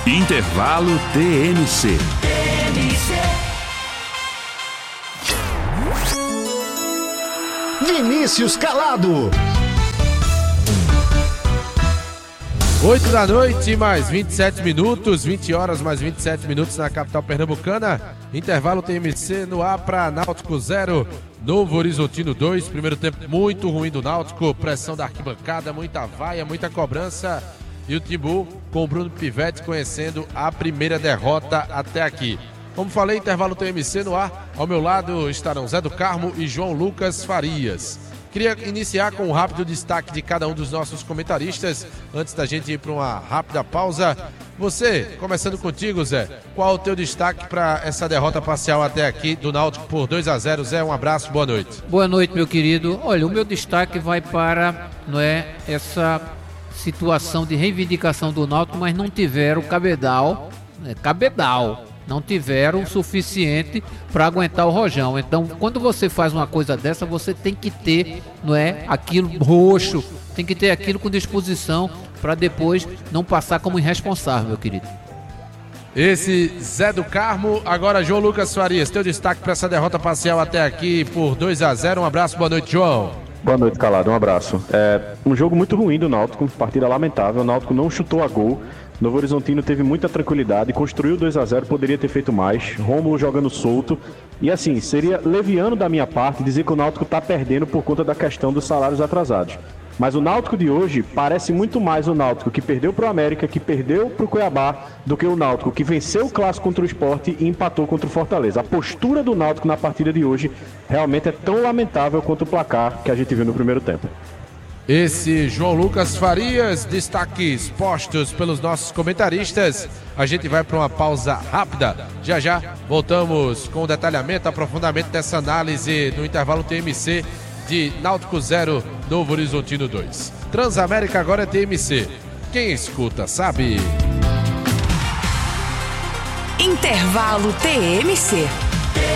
Intervalo TMC. Vinícius Calado. 8 da noite, mais 27 minutos, 20 horas mais 27 minutos na capital pernambucana. Intervalo TMC no ar para Náutico 0, Novo Horizontino 2. Primeiro tempo muito ruim do Náutico, pressão da arquibancada, muita vaia, muita cobrança. E o Timbu com o Bruno Pivetti conhecendo a primeira derrota até aqui. Como falei, intervalo TMC no ar. Ao meu lado estarão Zé do Carmo e João Lucas Farias. Queria iniciar com um rápido destaque de cada um dos nossos comentaristas, antes da gente ir para uma rápida pausa. Você, começando contigo, Zé, qual o teu destaque para essa derrota parcial até aqui do Náutico por 2-0? Zé, um abraço, boa noite. Boa noite, meu querido. Olha, o meu destaque vai para, essa situação de reivindicação do Náutico, mas não tiveram cabedal, não tiveram o suficiente para aguentar o rojão. Então, quando você faz uma coisa dessa, você tem que ter, aquilo roxo, tem que ter aquilo com disposição para depois não passar como irresponsável, meu querido. Esse Zé do Carmo. Agora João Lucas Farias, teu destaque para essa derrota parcial até aqui por 2-0. Um abraço, boa noite, João. Boa noite, Calado, um abraço. Um jogo muito ruim do Náutico, partida lamentável. O Náutico não chutou a gol. Novo Horizontino teve muita tranquilidade, construiu 2-0, poderia ter feito mais. Rômulo jogando solto. E assim, seria leviano da minha parte dizer que o Náutico está perdendo por conta da questão dos salários atrasados. Mas o Náutico de hoje parece muito mais o Náutico que perdeu para o América, que perdeu para o Cuiabá, do que o Náutico que venceu o clássico contra o Sport e empatou contra o Fortaleza. A postura do Náutico na partida de hoje realmente é tão lamentável quanto o placar que a gente viu no primeiro tempo. Esse João Lucas Farias, destaques postos pelos nossos comentaristas. A gente vai para uma pausa rápida. Já já voltamos com o detalhamento, aprofundamento dessa análise no intervalo TMC de Náutico 0, Novo Horizontino 2. Transamérica agora é TMC. Quem escuta sabe. Intervalo TMC.